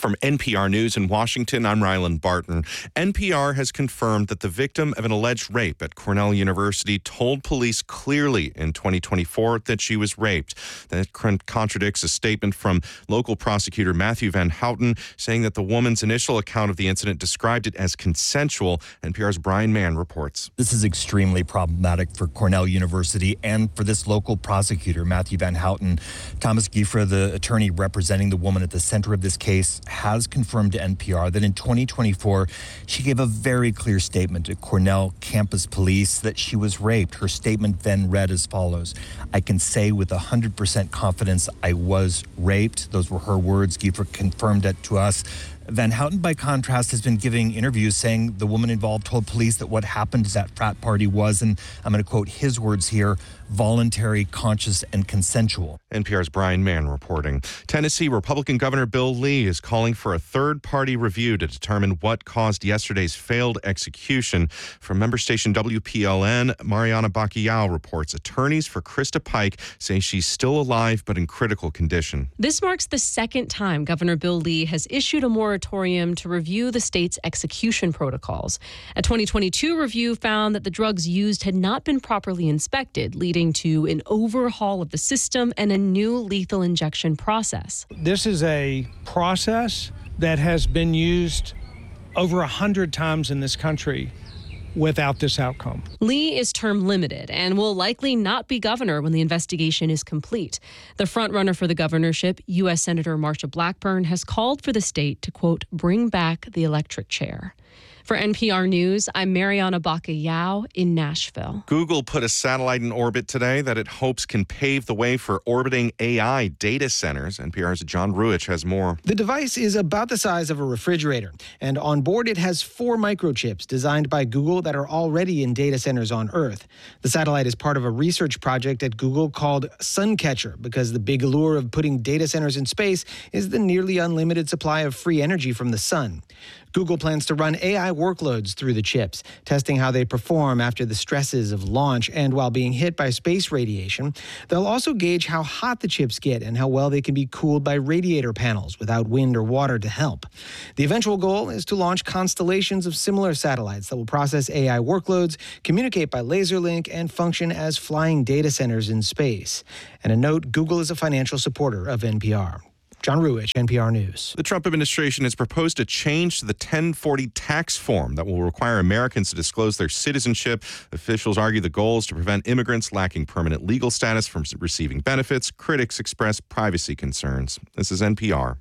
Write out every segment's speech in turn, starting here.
From NPR News in Washington, I'm Rylan Barton. NPR has confirmed that the victim of an alleged rape at Cornell University told police clearly in 2024 that she was raped. That contradicts a statement from local prosecutor Matthew Van Houten, saying that the woman's initial account of the incident described it as consensual. NPR's Brian Mann reports. This is extremely problematic for Cornell University and for this local prosecutor, Matthew Van Houten. Thomas Giefra, the attorney representing the woman at the center of this case, has confirmed to NPR that in 2024, she gave a very clear statement to Cornell campus police that she was raped. Her statement then read as follows: "I can say with 100% confidence I was raped." Those were her words. Giefra confirmed it to us. Van Houten, by contrast, has been giving interviews saying the woman involved told police that what happened at that frat party was, and I'm going to quote his words here, "voluntary, conscious, and consensual." NPR's Brian Mann reporting. Tennessee Republican Governor Bill Lee is calling for a third-party review to determine what caused yesterday's failed execution. From member station WPLN, Mariana Bacchiao reports attorneys for Krista Pike say she's still alive but in critical condition. This marks the second time Governor Bill Lee has issued a moratorium to review the state's execution protocols. A 2022 review found that the drugs used had not been properly inspected, leading to an overhaul of the system and a new lethal injection process. This is a process that has been used over 100 times in this country without this outcome. Lee is term limited and will likely not be governor when the investigation is complete. The frontrunner for the governorship, U.S. Senator Marsha Blackburn, has called for the state to, quote, bring back the electric chair. For NPR News, I'm Mariana Bacchiao in Nashville. Google put a satellite in orbit today that it hopes can pave the way for orbiting AI data centers. NPR's John Ruich has more. The device is about the size of a refrigerator, and on board it has 4 microchips designed by Google that are already in data centers on Earth. The satellite is part of a research project at Google called Suncatcher, because the big allure of putting data centers in space is the nearly unlimited supply of free energy from the sun. Google plans to run AI workloads through the chips, testing how they perform after the stresses of launch and while being hit by space radiation. They'll also gauge how hot the chips get and how well they can be cooled by radiator panels without wind or water to help. The eventual goal is to launch constellations of similar satellites that will process AI workloads, communicate by laser link, and function as flying data centers in space. And a note, Google is a financial supporter of NPR. John Ruich, NPR News. The Trump administration has proposed a change to the 1040 tax form that will require Americans to disclose their citizenship. Officials argue the goal is to prevent immigrants lacking permanent legal status from receiving benefits. Critics express privacy concerns. This is NPR.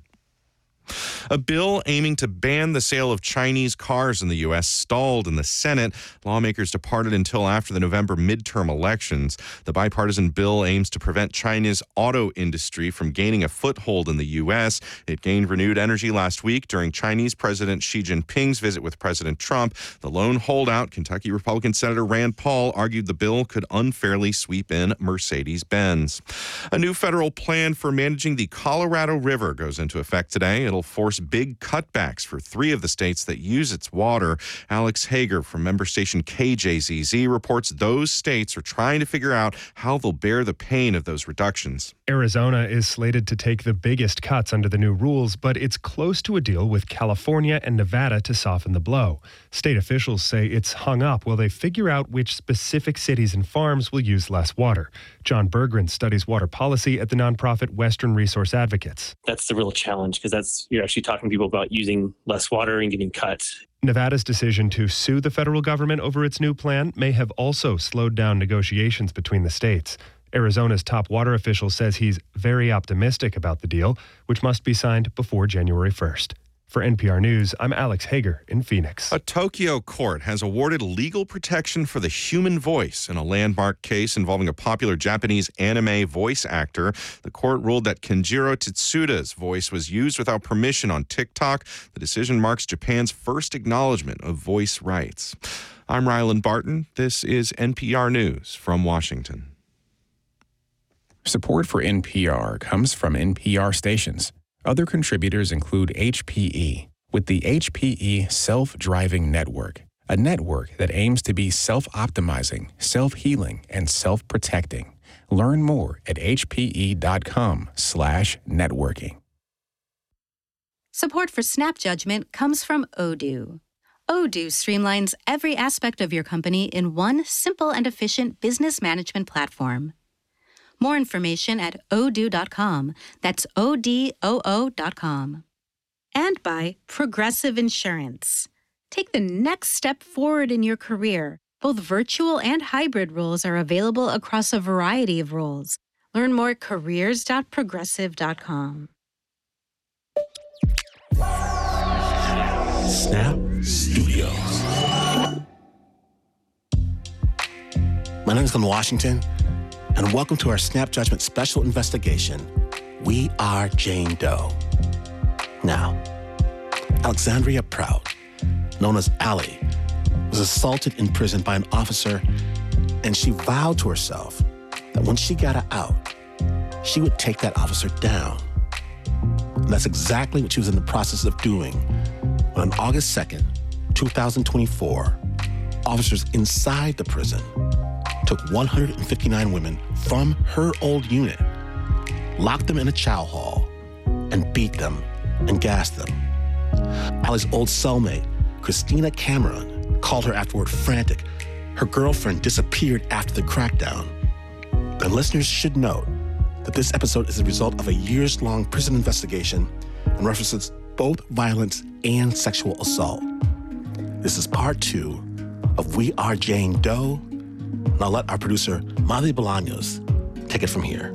A bill aiming to ban the sale of Chinese cars in the U.S. stalled in the Senate. Lawmakers departed until after the November midterm elections. The bipartisan bill aims to prevent China's auto industry from gaining a foothold in the U.S. It gained renewed energy last week during Chinese President Xi Jinping's visit with President Trump. The lone holdout, Kentucky Republican Senator Rand Paul, argued the bill could unfairly sweep in Mercedes-Benz. A new federal plan for managing the Colorado River goes into effect today. It'll force big cutbacks for 3 of the states that use its water. Alex Hager from member station KJZZ reports those states are trying to figure out how they'll bear the pain of those reductions. Arizona is slated to take the biggest cuts under the new rules, but it's close to a deal with California and Nevada to soften the blow. State officials say it's hung up while they figure out which specific cities and farms will use less water. John Berggren studies water policy at the nonprofit Western Resource Advocates. That's the real challenge, because you're actually talking to people about using less water and getting cut. Nevada's decision to sue the federal government over its new plan may have also slowed down negotiations between the states. Arizona's top water official says he's very optimistic about the deal, which must be signed before January 1st. For NPR News, I'm Alex Hager in Phoenix. A Tokyo court has awarded legal protection for the human voice in a landmark case involving a popular Japanese anime voice actor. The court ruled that Kenjiro Tetsuda's voice was used without permission on TikTok. The decision marks Japan's first acknowledgement of voice rights. I'm Rylan Barton. This is NPR News from Washington. Support for NPR comes from NPR stations. Other contributors include HPE, with the HPE Self-Driving Network, a network that aims to be self-optimizing, self-healing, and self-protecting. Learn more at hpe.com/networking. Support for Snap Judgment comes from Odoo. Odoo streamlines every aspect of your company in one simple and efficient business management platform. More information at odoo.com. That's ODOO.com. And by Progressive Insurance. Take the next step forward in your career. Both virtual and hybrid roles are available across a variety of roles. Learn more at careers.progressive.com. Snap Studios. My name is Glenn Washington, and welcome to our Snap Judgment special investigation, We Are Jane Doe. Now, Alexandria Prout, known as Allie, was assaulted in prison by an officer, and she vowed to herself that when she got out, she would take that officer down. And that's exactly what she was in the process of doing when on August 2nd, 2024, officers inside the prison took 159 women from her old unit, locked them in a chow hall, and beat them and gassed them. Allie's old cellmate, Christina Cameron, called her afterward frantic. Her girlfriend disappeared after the crackdown. And listeners should note that this episode is the result of a years-long prison investigation and references both violence and sexual assault. This is part 2 of We Are Jane Doe, and I'll let our producer, Madre Bolaños, take it from here.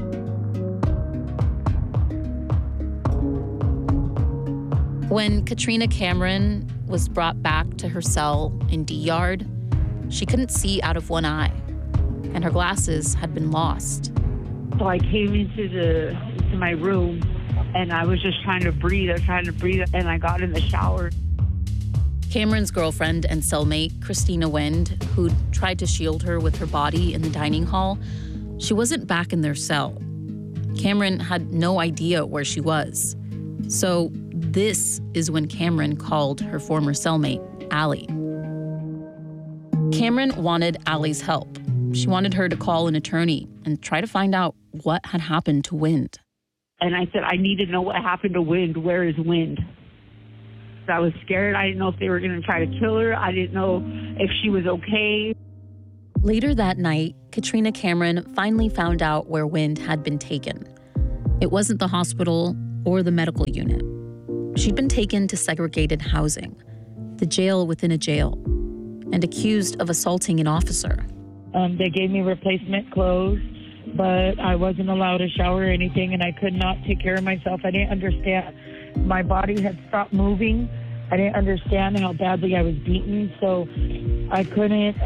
When Katrina Cameron was brought back to her cell in D-Yard, she couldn't see out of one eye, and her glasses had been lost. So I came into my room, and I was just trying to breathe. I was trying to breathe, and I got in the shower. Cameron's girlfriend and cellmate, Christina Wind, who'd tried to shield her with her body in the dining hall, she wasn't back in their cell. Cameron had no idea where she was. So this is when Cameron called her former cellmate, Allie. Cameron wanted Allie's help. She wanted her to call an attorney and try to find out what had happened to Wind. And I said, I need to know what happened to Wind. Where is Wind? I was scared. I didn't know if they were going to try to kill her. I didn't know if she was okay. Later that night, Katrina Cameron finally found out where Wind had been taken. It wasn't the hospital or the medical unit. She'd been taken to segregated housing, the jail within a jail, and accused of assaulting an officer. They gave me replacement clothes, but I wasn't allowed to shower or anything, and I could not take care of myself. I didn't understand. My body had stopped moving. I didn't understand how badly I was beaten, so I couldn't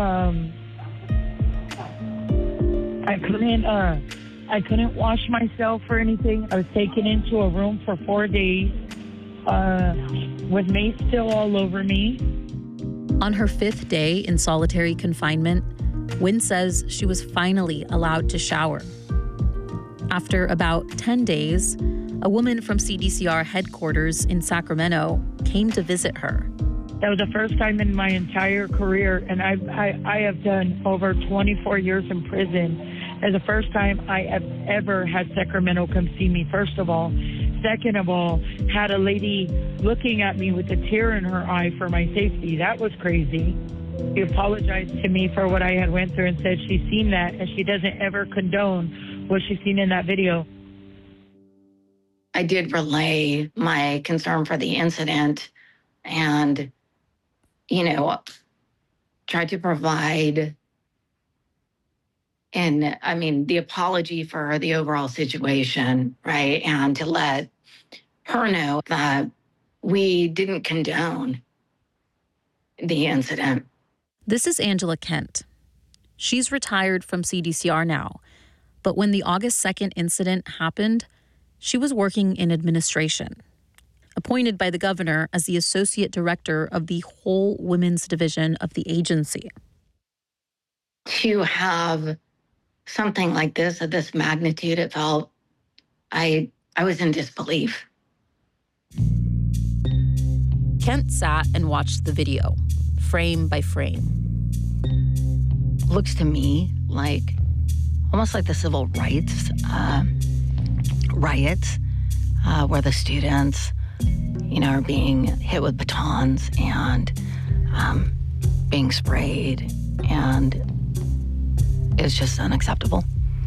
wash myself or anything. I was taken into a room for 4 days with mace still all over me. On her 5th day in solitary confinement, Wind says she was finally allowed to shower. After about 10 days, a woman from CDCR headquarters in Sacramento came to visit her. That was the first time in my entire career, and I have done over 24 years in prison. It's the first time I have ever had Sacramento come see me, first of all. Second of all, had a lady looking at me with a tear in her eye for my safety. That was crazy. She apologized to me for what I had went through and said she's seen that and she doesn't ever condone what she's seen in that video. I did relay my concern for the incident and, tried to provide the apology for the overall situation, right? And to let her know that we didn't condone the incident. This is Angela Kent. She's retired from CDCR now, but when the August 2nd incident happened, she was working in administration, appointed by the governor as the associate director of the whole women's division of the agency. To have something like this, of this magnitude, it felt, I was in disbelief. Kent sat and watched the video, frame by frame. Looks to me like almost like the civil rights riots, where the students are being hit with batons and being sprayed, and it's just unacceptable.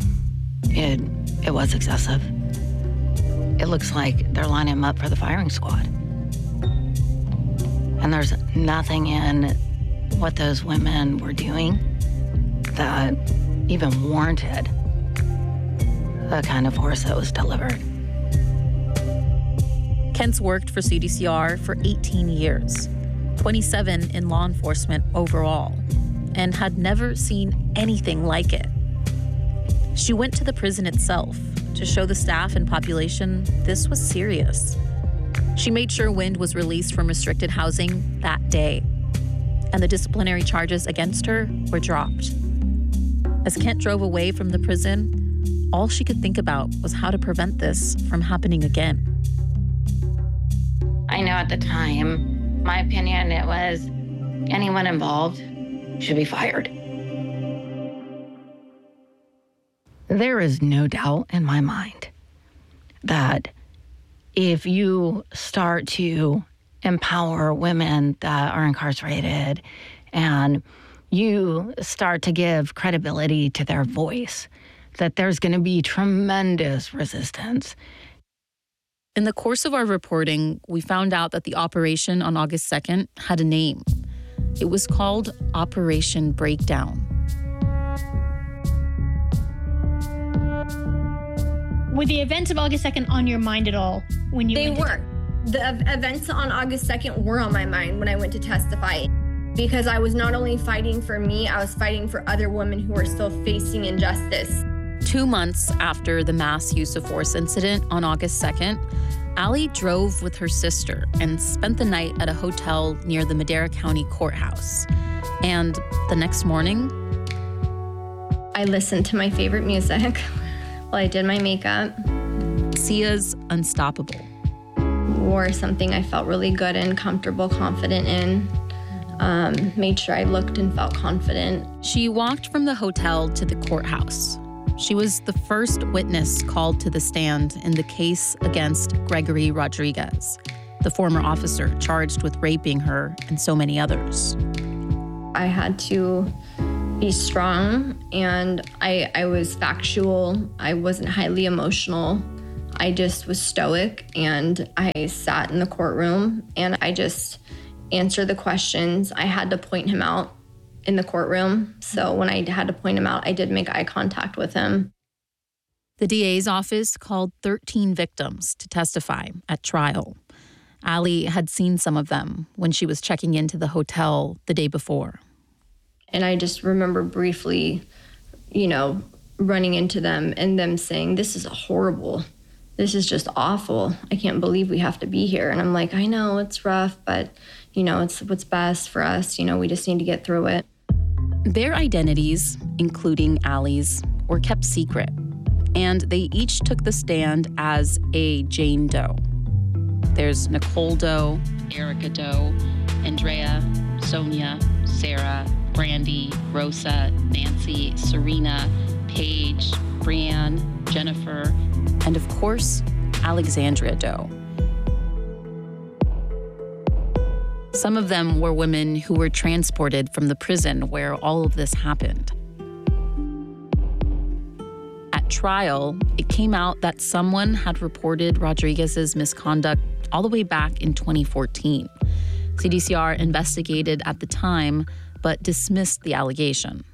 It was excessive. It looks like they're lining him up for the firing squad. And there's nothing in what those women were doing that even warranted the kind of force that was delivered. Kent's worked for CDCR for 18 years, 27 in law enforcement overall, and had never seen anything like it. She went to the prison itself to show the staff and population this was serious. She made sure Wind was released from restricted housing that day, and the disciplinary charges against her were dropped. As Kent drove away from the prison, all she could think about was how to prevent this from happening again. I know at the time, my opinion, it was anyone involved should be fired. There is no doubt in my mind that if you start to empower women that are incarcerated and you start to give credibility to their voice, that there's going to be tremendous resistance. In the course of our reporting, we found out that the operation on August 2nd had a name. It was called Operation Breakdown. Were the events of August 2nd on your mind at all when you went to They were. The events on August 2nd were on my mind when I went to testify, because I was not only fighting for me, I was fighting for other women who are still facing injustice. 2 months after the mass use of force incident on August 2nd, Allie drove with her sister and spent the night at a hotel near the Madera County Courthouse. And the next morning, I listened to my favorite music while I did my makeup. Sia's Unstoppable. Wore something I felt really good and comfortable, confident in. Made sure I looked and felt confident. She walked from the hotel to the courthouse. She was the first witness called to the stand in the case against Gregory Rodriguez, the former officer charged with raping her and so many others. I had to be strong, and I was factual. I wasn't highly emotional. I just was stoic, and I sat in the courtroom, and I just answered the questions. I had to point him out in the courtroom. So when I had to point him out, I did make eye contact with him. The DA's office called 13 victims to testify at trial. Allie had seen some of them when she was checking into the hotel the day before. And I just remember briefly, running into them and them saying, "This is horrible. This is just awful. I can't believe we have to be here." And I'm like, I know it's rough, but, it's what's best for us. We just need to get through it. Their identities, including Allie's, were kept secret, and they each took the stand as a Jane Doe. There's Nicole Doe, Erica Doe, Andrea, Sonia, Sarah, Brandy, Rosa, Nancy, Serena, Paige, Brianne, Jennifer, and of course, Alexandria Doe. Some of them were women who were transported from the prison where all of this happened. At trial, it came out that someone had reported Rodriguez's misconduct all the way back in 2014. CDCR investigated at the time, but dismissed the allegation.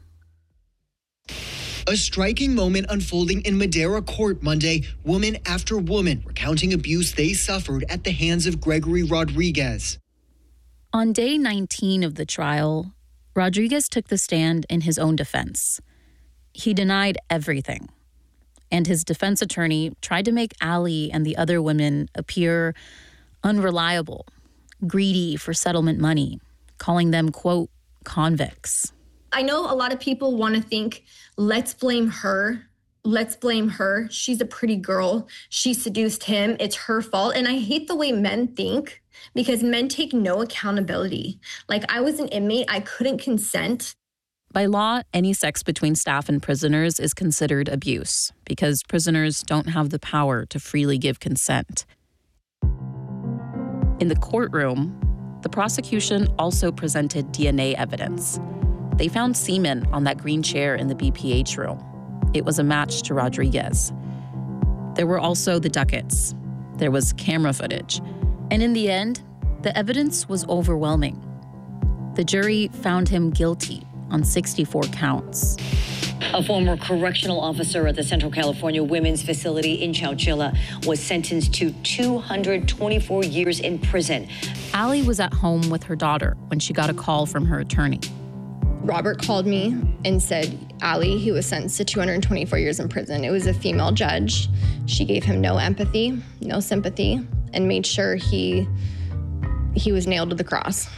A striking moment unfolding in Madera Court Monday, woman after woman recounting abuse they suffered at the hands of Gregory Rodriguez. On day 19 of the trial, Rodriguez took the stand in his own defense. He denied everything, and his defense attorney tried to make Allie and the other women appear unreliable, greedy for settlement money, calling them, quote, convicts. I know a lot of people want to think, let's blame her. Let's blame her. She's a pretty girl. She seduced him. It's her fault. And I hate the way men think, because men take no accountability. Like, I was an inmate. I couldn't consent. By law, any sex between staff and prisoners is considered abuse because prisoners don't have the power to freely give consent. In the courtroom, the prosecution also presented DNA evidence. They found semen on that green chair in the BPH room. It was a match to Rodriguez. There were also the ducats. There was camera footage. And in the end, the evidence was overwhelming. The jury found him guilty on 64 counts. A former correctional officer at the Central California Women's Facility in Chowchilla was sentenced to 224 years in prison. Allie was at home with her daughter when she got a call from her attorney. Robert called me and said, Allie, he was sentenced to 224 years in prison. It was a female judge. She gave him no empathy, no sympathy, and made sure he was nailed to the cross.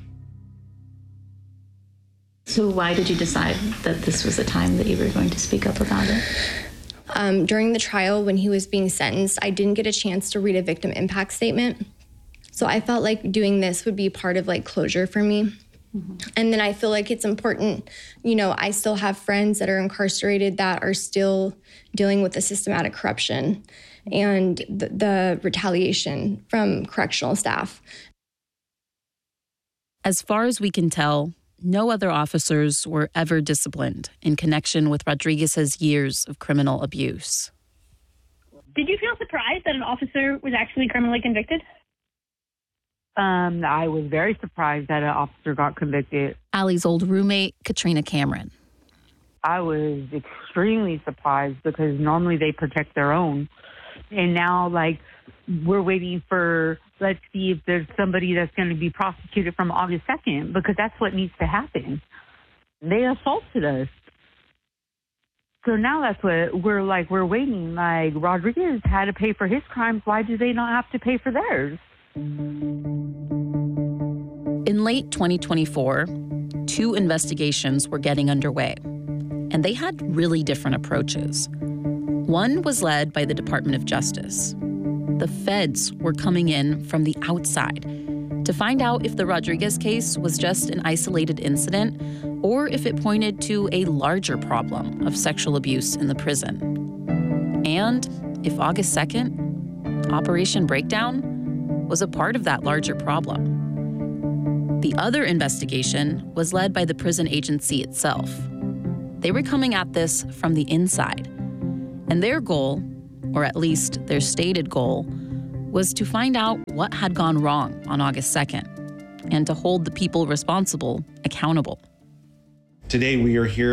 So why did you decide that this was the time that you were going to speak up about it? During the trial, when he was being sentenced, I didn't get a chance to read a victim impact statement. So I felt like doing this would be part of closure for me. Mm-hmm. And then I feel like it's important, I still have friends that are incarcerated that are still dealing with the systematic corruption and the retaliation from correctional staff. As far as we can tell, no other officers were ever disciplined in connection with Rodriguez's years of criminal abuse. Did you feel surprised that an officer was actually criminally convicted? I was very surprised that an officer got convicted. Allie's old roommate, Katrina Cameron. I was extremely surprised because normally they protect their own. And now, we're waiting for, let's see if there's somebody that's going to be prosecuted from August 2nd, because that's what needs to happen. They assaulted us. So now that's what we're waiting. Rodriguez had to pay for his crimes. Why do they not have to pay for theirs? In late 2024, 2 investigations were getting underway, and they had really different approaches. One was led by the Department of Justice. The feds were coming in from the outside to find out if the Rodriguez case was just an isolated incident or if it pointed to a larger problem of sexual abuse in the prison. And if August 2nd, Operation Breakdown, was a part of that larger problem. The other investigation was led by the prison agency itself. They were coming at this from the inside, and their goal, or at least their stated goal, was to find out what had gone wrong on August 2nd and to hold the people responsible accountable. Today we are here